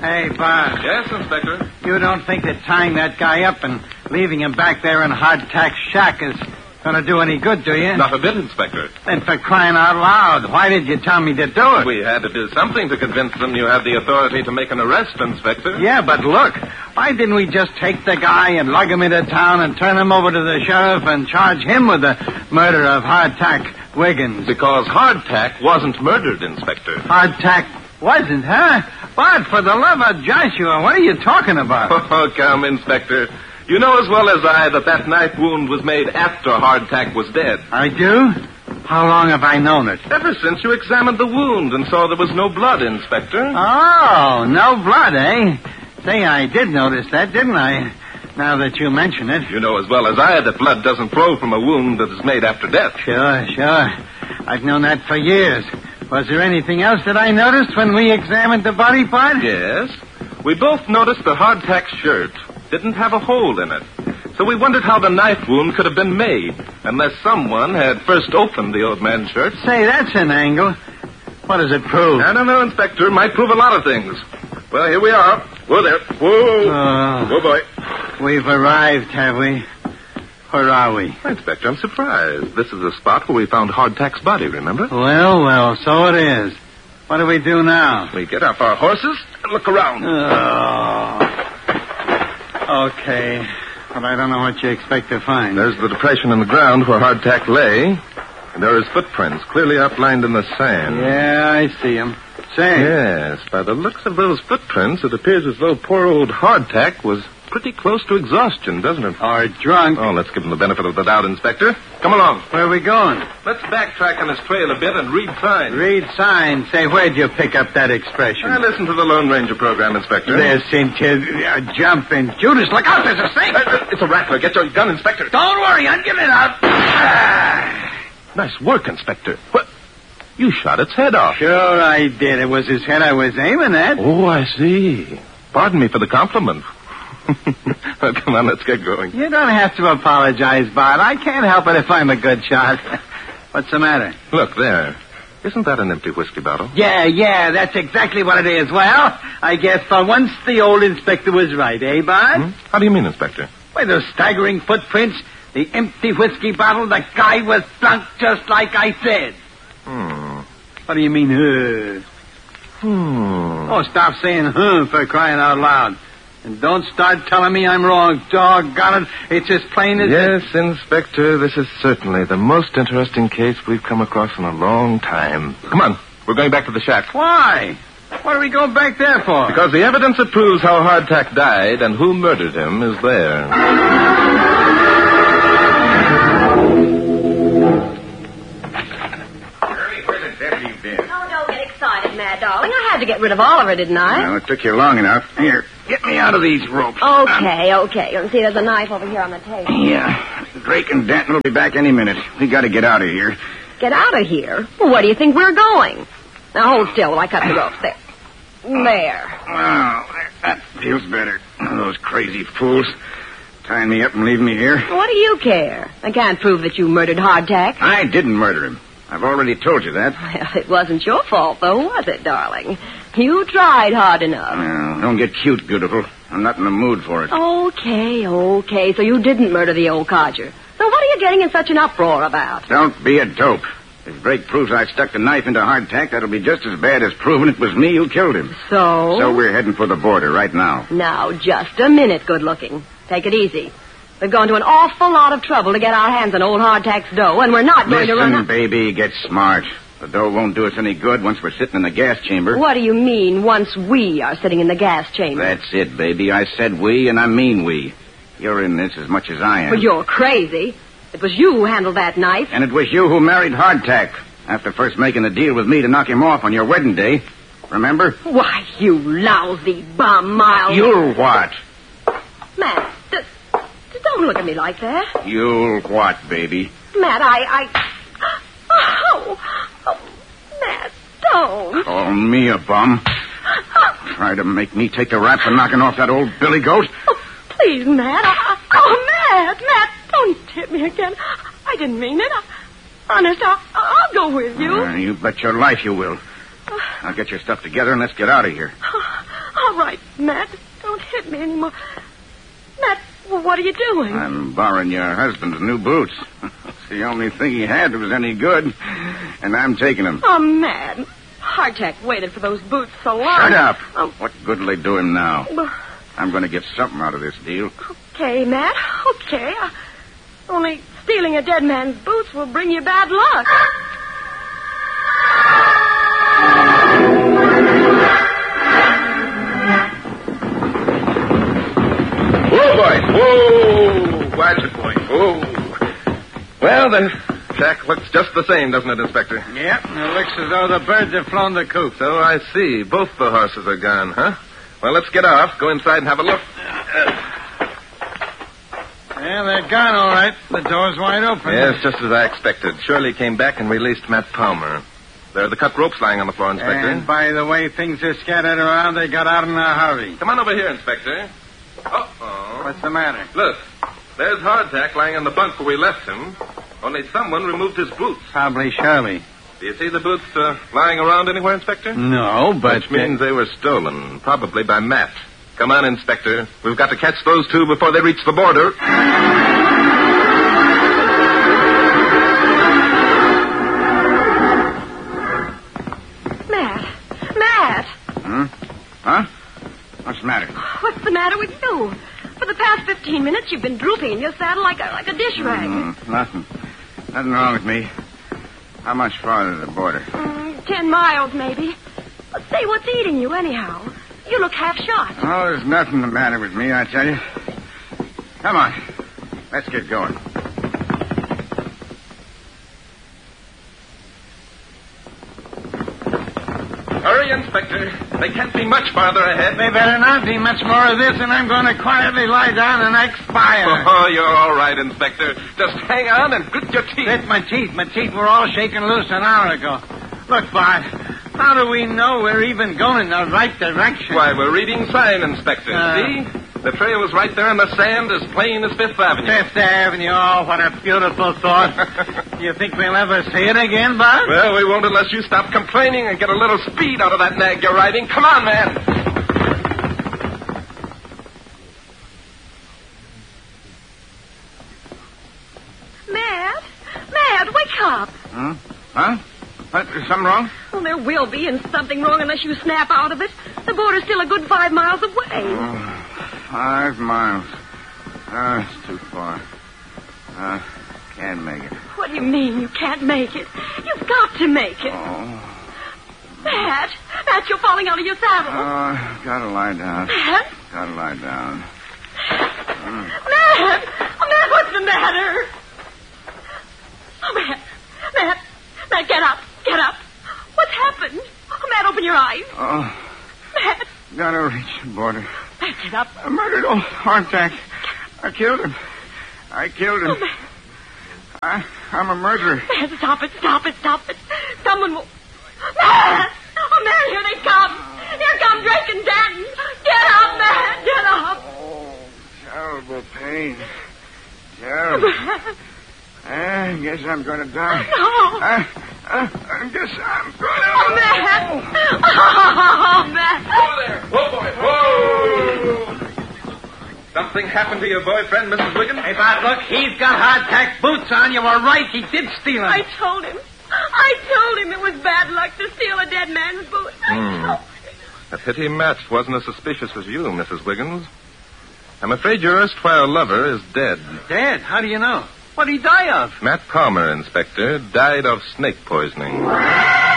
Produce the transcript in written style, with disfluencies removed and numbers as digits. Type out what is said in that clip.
Hey, Bud. Yes, Inspector? You don't think that tying that guy up and leaving him back there in Hardtack's shack is going to do any good, do you? Not a bit, Inspector. Then for crying out loud, why did you tell me to do it? We had to do something to convince them you had the authority to make an arrest, Inspector. Yeah, but look, why didn't we just take the guy and lug him into town and turn him over to the sheriff and charge him with the murder of Hardtack Wiggins? Because Hardtack wasn't murdered, Inspector. Hardtack wasn't, huh? But for the love of Joshua, what are you talking about? Oh, come, Inspector. You know as well as I that knife wound was made after Hardtack was dead. I do? How long have I known it? Ever since you examined the wound and saw there was no blood, Inspector. Oh, no blood, eh? Say, I did notice that, didn't I? Now that you mention it. You know as well as I that blood doesn't flow from a wound that is made after death. Sure. I've known that for years. Was there anything else that I noticed when we examined the body part? Yes. We both noticed that Hardtack's shirt didn't have a hole in it. So we wondered how the knife wound could have been made, unless someone had first opened the old man's shirt. Say, that's an angle. What does it prove? I don't know, Inspector. It might prove a lot of things. Well, here we are. Whoa there. Whoa. Whoa, boy. We've arrived, have we? Where are we? Inspector, I'm surprised. This is the spot where we found Hardtack's body, remember? Well, so it is. What do we do now? We get off our horses and look around. Okay. But I don't know what you expect to find. There's the depression in the ground where Hardtack lay. And there are his footprints, clearly outlined in the sand. Yeah, I see him. Say. Yes, by the looks of those footprints, it appears as though poor old Hardtack was pretty close to exhaustion, doesn't it? Or drunk. Oh, let's give him the benefit of the doubt, Inspector. Come along. Where are we going? Let's backtrack on his trail a bit and read signs. Read signs? Say, where'd you pick up that expression? I listened to the Lone Ranger program, Inspector. There's Cynthia jumping. Judas, look out, there's a snake. It's a rattler. Get your gun, Inspector. Don't worry, I'm giving it up. Nice work, Inspector. What? You shot its head off. Sure I did. It was his head I was aiming at. Oh, I see. Pardon me for the compliment. Well, come on, let's get going. You don't have to apologize, Bart. I can't help it if I'm a good shot. What's the matter? Look, there. Isn't that an empty whiskey bottle? Yeah, that's exactly what it is. Well, I guess for once the old inspector was right, eh, Bart? How do you mean, Inspector? Why, those staggering footprints, the empty whiskey bottle, the guy was drunk just like I said. What do you mean, Oh, stop saying, for crying out loud. And don't start telling me I'm wrong. Doggone it. It's as plain as... Yes, Inspector, this is certainly the most interesting case we've come across in a long time. Come on. We're going back to the shack. Why? What are we going back there for? Because the evidence that proves how Hardtack died and who murdered him is there. Mad darling. I had to get rid of Oliver, didn't I? Well, it took you long enough. Here, get me out of these ropes. Okay. You see, there's a knife over here on the table. Yeah. Drake and Denton will be back any minute. We got to get out of here. Get out of here? Well, where do you think we're going? Now, hold still while I cut the ropes. There. Oh, that feels better. Those crazy fools tying me up and leaving me here. What do you care? I can't prove that you murdered Hardtack. I didn't murder him. I've already told you that. Well, it wasn't your fault, though, was it, darling? You tried hard enough. Well, don't get cute, beautiful. I'm not in the mood for it. Okay. So you didn't murder the old codger. So what are you getting in such an uproar about? Don't be a dope. If Drake proves I stuck the knife into Hardtack, that'll be just as bad as proving it was me who killed him. So we're heading for the border right now. Now, just a minute, good looking. Take it easy. We've gone to an awful lot of trouble to get our hands on old Hardtack's dough, and we're not going to run... Listen, baby, get smart. The dough won't do us any good once we're sitting in the gas chamber. What do you mean, once we are sitting in the gas chamber? That's it, baby. I said we, and I mean we. You're in this as much as I am. Well, you're crazy. It was you who handled that knife. And it was you who married Hardtack, after first making a deal with me to knock him off on your wedding day. Remember? Why, you lousy bum, Miles. You'll what? Matt, don't look at me like that. You'll what, baby? Matt, Oh, Matt, don't. Call me a bum. Try to make me take the rap for knocking off that old billy goat? Oh, please, Matt. Matt, don't hit me again. I didn't mean it. Honest, I'll go with you. You bet your life you will. Now get your stuff together and let's get out of here. All right, Matt. Don't hit me anymore. Matt, what are you doing? I'm borrowing your husband's new boots. It's the only thing he had that was any good, and I'm taking them. Oh, Matt. Hardtack waited for those boots so long. Shut up. Oh. What good will they do him now? I'm going to get something out of this deal. Okay, Matt. Okay. Only stealing a dead man's boots will bring you bad luck. Whoa, boys. Whoa. Watch it, boy. Whoa. Well, the shack looks just the same, doesn't it, Inspector? Yep, it looks as though the birds have flown the coop. So I see. Both the horses are gone, huh? Well, let's get off. Go inside and have a look. Yeah, they're gone, all right. The door's wide open. Yes, just as I expected. Shirley came back and released Matt Palmer. There are the cut ropes lying on the floor, Inspector. And by the way things are scattered around, they got out in a hurry. Come on over here, Inspector. Uh-oh. What's the matter? Look, there's Hardtack lying on the bunk where we left him. Only someone removed his boots. Probably Shirley. Do you see the boots lying around anywhere, Inspector? No, but... Which means they were stolen, probably by Matt. Come on, Inspector. We've got to catch those two before they reach the border. Matt. Huh? What's the matter? What's the matter with you? For the past 15 minutes, you've been drooping in your saddle like a dish rag. Nothing. Nothing wrong with me. How much farther to the border? 10 miles, maybe. But say, what's eating you, anyhow? You look half shot. Oh, there's nothing the matter with me, I tell you. Come on. Let's get going. Hurry, Inspector. They can't be much farther ahead. They better not be much more of this, and I'm going to quietly lie down and expire. Oh, you're all right, Inspector. Just hang on and grit your teeth. Grit my teeth. My teeth were all shaken loose an hour ago. Look, Bart, how do we know we're even going in the right direction? Why, we're reading sign, Inspector. See? The trail is right there in the sand as plain as Fifth Avenue. Fifth Avenue, oh, what a beautiful thought. You think we'll ever see it again, Bart? Well, we won't unless you stop complaining and get a little speed out of that nag you're riding. Come on, man. Matt, wake up. Huh? What, is something wrong? Well, there will be, and something wrong unless you snap out of it. The border's still a good 5 miles away. 5 miles. It's too far. Can't make it. What do you mean you can't make it? You've got to make it. Oh. Matt, you're falling out of your saddle. Gotta lie down. Matt? Gotta lie down. Matt, what's the matter? Oh, Matt, get up. What's happened? Oh, Matt, open your eyes. Oh. Matt. Gotta reach the border. Matt, get up. I murdered old Hardtack. I killed him. Oh, Matt. I'm a murderer. Matt, stop it. Someone will... Matt! Oh, Matt, here they come. Here come Drake and Danton. Get up, Matt, get up. Oh, terrible pain. Terrible. I guess I'm going to die. No. I guess I'm going to... Oh, Matt. Oh, Matt. Whoa there. Whoa, boy. Whoa. Something happened to your boyfriend, Mrs. Wiggins? Hey, Bart, look, he's got hardtack boots on. You were right. He did steal them. I told him it was bad luck to steal a dead man's boots. A pity Matt wasn't as suspicious as you, Mrs. Wiggins. I'm afraid your erstwhile lover is dead. Dead? How do you know? What'd he die of? Matt Palmer, Inspector, died of snake poisoning.